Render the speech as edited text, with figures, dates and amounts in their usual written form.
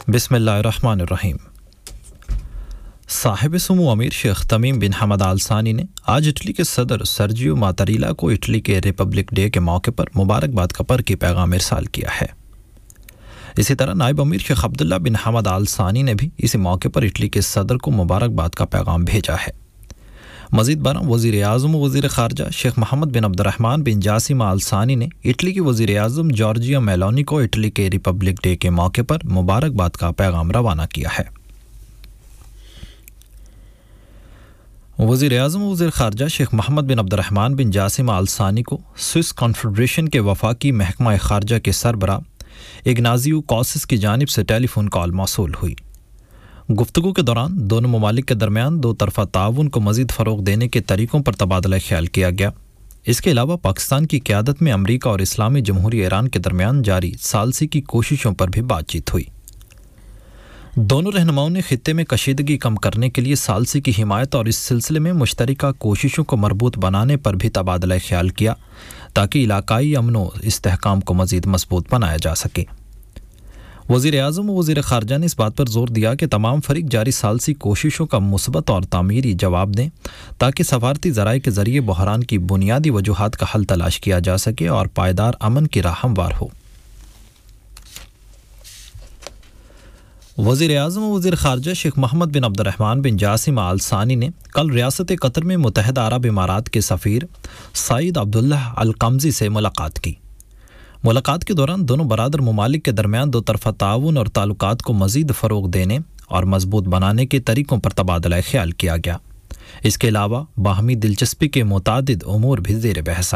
بسم اللہ الرحمن الرحیم۔ صاحب سمو امیر شیخ تمیم بن حمد آل ثانی نے آج اٹلی کے صدر سرجیو ماتاریلا کو اٹلی کے ریپبلک ڈے کے موقع پر مبارکباد کا برقی پیغام ارسال کیا ہے۔ اسی طرح نائب امیر شیخ عبداللہ بن حمد آل ثانی نے بھی اسی موقع پر اٹلی کے صدر کو مبارکباد کا پیغام بھیجا ہے۔ مزید برآں وزیر اعظم و وزیر خارجہ شیخ محمد بن عبد الرحمن بن جاسم آل ثانی نے اٹلی کی وزیر اعظم جارجیا میلونی کو اٹلی کے ریپبلک ڈے کے موقع پر مبارکباد کا پیغام روانہ کیا ہے۔ وزیر اعظم و وزیر خارجہ شیخ محمد بن عبد الرحمن بن جاسم آل ثانی کو سوئس کانفیڈریشن کے وفاقی محکمہ خارجہ کے سربراہ اگنازیو کوسس کی جانب سے ٹیلی فون کال موصول ہوئی۔ گفتگو کے دوران دونوں ممالک کے درمیان دو طرفہ تعاون کو مزید فروغ دینے کے طریقوں پر تبادلہ خیال کیا گیا۔ اس کے علاوہ پاکستان کی قیادت میں امریکہ اور اسلامی جمہوریہ ایران کے درمیان جاری ثالثی کی کوششوں پر بھی بات چیت ہوئی۔ دونوں رہنماؤں نے خطے میں کشیدگی کم کرنے کے لیے ثالثی کی حمایت اور اس سلسلے میں مشترکہ کوششوں کو مربوط بنانے پر بھی تبادلہ خیال کیا تاکہ علاقائی امن و استحکام کو مزید مضبوط بنایا جا سکے۔ وزیر اعظم و وزیر خارجہ نے اس بات پر زور دیا کہ تمام فریق جاری ثالثی کوششوں کا مثبت اور تعمیری جواب دیں تاکہ سفارتی ذرائع کے ذریعے بحران کی بنیادی وجوہات کا حل تلاش کیا جا سکے اور پائیدار امن کی راہ ہموار ہو۔ وزیر اعظم و وزیر خارجہ شیخ محمد بن عبد الرحمن بن جاسم آل ثانی نے کل ریاست قطر میں متحدہ عرب امارات کے سفیر سعید عبداللہ القمزی سے ملاقات کی۔ ملاقات کے دوران دونوں برادر ممالک کے درمیان دو طرفہ تعاون اور تعلقات کو مزید فروغ دینے اور مضبوط بنانے کے طریقوں پر تبادلہ خیال کیا گیا۔ اس کے علاوہ باہمی دلچسپی کے متعدد امور بھی زیر بحث